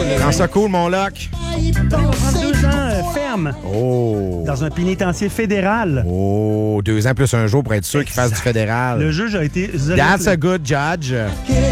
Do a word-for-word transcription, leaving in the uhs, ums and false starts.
Dans ça cool, mon loc. Il va prendre deux ans euh, ferme Oh. dans un pénitencier fédéral. Oh, deux ans plus un jour pour être sûr qu'il fasse du fédéral. Le juge a été... That's a good judge.